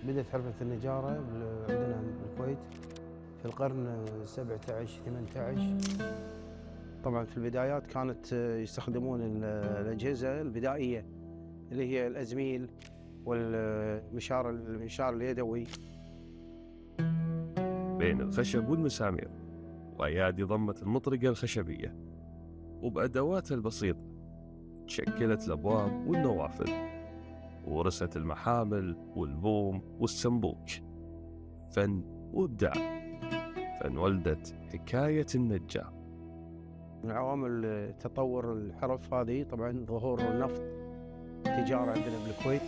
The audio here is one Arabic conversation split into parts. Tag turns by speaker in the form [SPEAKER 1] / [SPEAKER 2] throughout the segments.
[SPEAKER 1] بدأت حرفة النجارة عندنا بالكويت في القرن 17 18. طبعا في البدايات كانت يستخدمون الأجهزة البدائية اللي هي الأزميل والمنشار اليدوي.
[SPEAKER 2] بين الخشب والمسامير وأيادي ضمة المطرقة الخشبية، وبأدواتها البسيطة تشكلت الأبواب والنوافذ، ورست المحامل والبوم والسنبوك. فن وإبداع، فن ولدت حكاية النجار.
[SPEAKER 1] من عوامل تطور الحرف هذه طبعا ظهور النفط، تجارة عندنا بالكويت،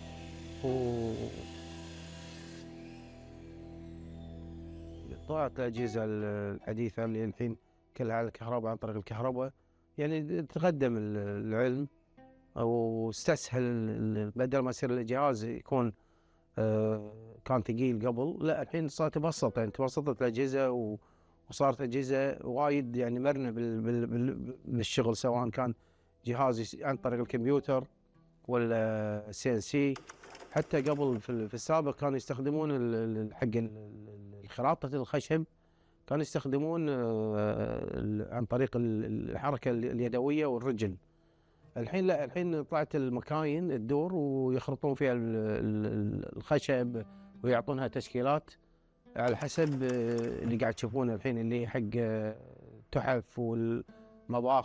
[SPEAKER 1] وطلعت الأجهزة الحديثة اللي الحين كلها على الكهرباء، عن طريق الكهرباء. يعني تقدم العلم أو استسهل، بدل ما يصير الجهاز يكون كان ثقيل قبل، لا الحين صار تبسط، يعني تبسطت الأجهزة وصارت أجهزة وايد يعني مرنة بالشغل، سواء كان جهاز عن طريق الكمبيوتر ولا CNC. حتى قبل في السابق كانوا يستخدمون حق خراطة الخشب، كانوا يستخدمون عن طريق الحركة اليدوية والرجل. الحين لا، الحين طلعت المكاين تدور ويخرطون فيها الخشب ويعطونها تشكيلات على حسب اللي قاعد تشوفونه الحين، اللي حق تحف والمطبخ